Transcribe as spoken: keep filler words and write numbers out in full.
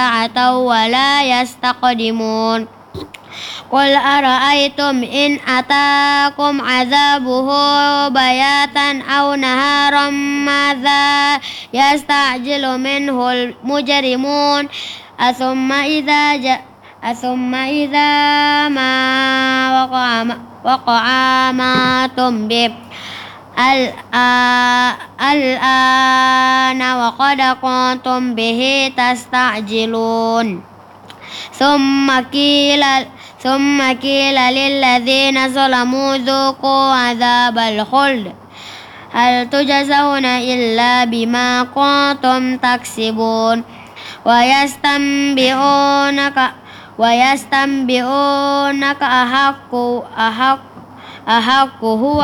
ساعة ولا يستقدمون قل أرأيتم إن أتاكم عذابه بياتا أو نهارا ماذا يستعجل منه المجرمون أثم إذا جاء أثم إذا ما وقع وقع ما أنتم به الآن وقد كنتم به تستعجلون ثم قيل ثم قيل للذين ظلموا ذوقوا عذاب الخلد هل تجزون إلا بما كنتم تكسبون ويستنبئونك ويستنبئونك أحق أحق أحق هو